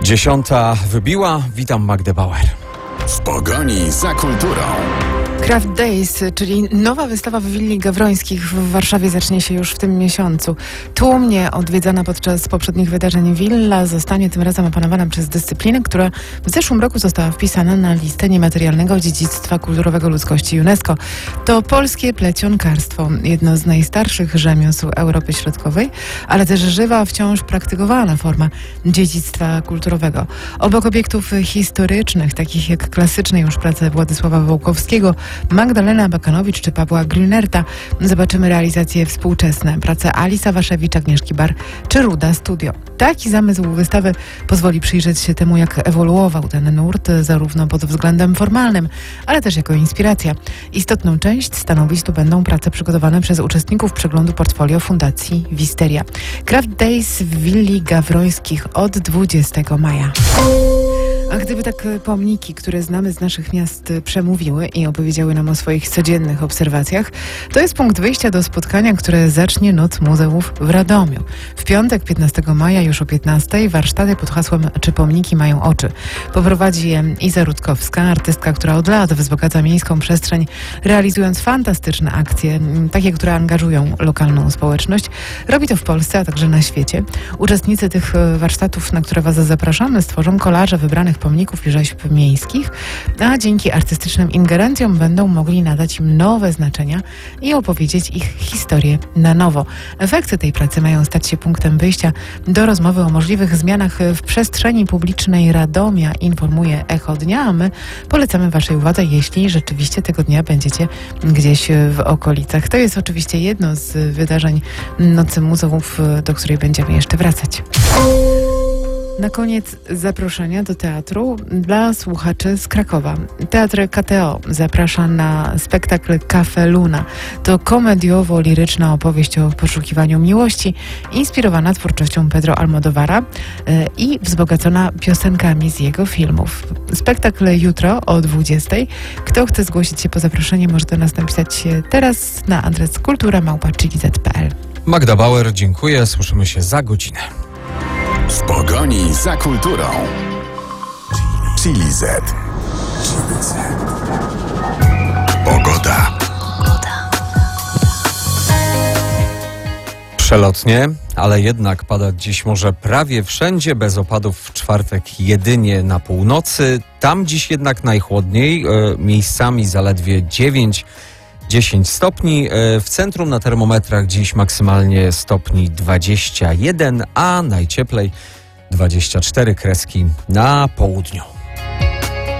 10:00 wybiła. Witam, Magdę Bauer. W pogoni za kulturą. Craft Days, czyli nowa wystawa w Willi Gawrońskich w Warszawie, zacznie się już w tym miesiącu. Tłumnie odwiedzana podczas poprzednich wydarzeń willa zostanie tym razem opanowana przez dyscyplinę, która w zeszłym roku została wpisana na listę niematerialnego dziedzictwa kulturowego ludzkości UNESCO. To polskie plecionkarstwo, jedno z najstarszych rzemiosł Europy Środkowej, ale też żywa, wciąż praktykowana forma dziedzictwa kulturowego. Obok obiektów historycznych, takich jak klasyczne już prace Władysława Wołkowskiego, Magdalena Bakanowicz czy Pawła Grünerta, zobaczymy realizacje współczesne, prace Alisa Waszewicz, Agnieszki Bar czy Ruda Studio. Taki zamysł wystawy pozwoli przyjrzeć się temu, jak ewoluował ten nurt, zarówno pod względem formalnym, ale też jako inspiracja. Istotną część stanowić tu będą prace przygotowane przez uczestników przeglądu portfolio Fundacji Wisteria. Craft Days w Willi Gawrońskich od 20 maja. A gdyby tak pomniki, które znamy z naszych miast, przemówiły i opowiedziały nam o swoich codziennych obserwacjach, to jest punkt wyjścia do spotkania, które zacznie Noc Muzeów w Radomiu. W piątek, 15 maja, już o 15:00, warsztaty pod hasłem „Czy pomniki mają oczy?” Poprowadzi je Iza Rutkowska, artystka, która od lat wzbogaca miejską przestrzeń, realizując fantastyczne akcje, takie, które angażują lokalną społeczność. Robi to w Polsce, a także na świecie. Uczestnicy tych warsztatów, na które Was zapraszamy, stworzą kolaże wybranych pomników i rzeźb miejskich, a dzięki artystycznym ingerencjom będą mogli nadać im nowe znaczenia i opowiedzieć ich historię na nowo. Efekty tej pracy mają stać się punktem wyjścia do rozmowy o możliwych zmianach w przestrzeni publicznej Radomia, informuje Echo Dnia, a my polecamy Waszej uwadze, jeśli rzeczywiście tego dnia będziecie gdzieś w okolicach. To jest oczywiście jedno z wydarzeń Nocy Muzeów, do której będziemy jeszcze wracać. Na koniec zaproszenia do teatru dla słuchaczy z Krakowa. Teatr KTO zaprasza na spektakl Cafe Luna. To komediowo-liryczna opowieść o poszukiwaniu miłości, inspirowana twórczością Pedro Almodovara i wzbogacona piosenkami z jego filmów. Spektakl jutro o 20:00. Kto chce zgłosić się po zaproszenie, może do nas napisać teraz na adres kultura@chiliz.pl. Magda Bauer, dziękuję. Słyszymy się za godzinę. W pogoni za kulturą. Chili Z. Pogoda. Przelotnie, ale jednak padać dziś może prawie wszędzie, bez opadów w czwartek jedynie na północy. Tam dziś jednak najchłodniej, miejscami zaledwie 9-10 stopni. W centrum na termometrach dziś maksymalnie stopni 21, a najcieplej 24 kreski na południu.